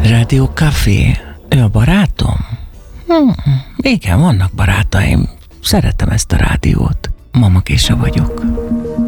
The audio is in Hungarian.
Rádió Café. Ő a barátom? Igen, vannak barátaim. Szeretem ezt a rádiót. Mama Késa vagyok.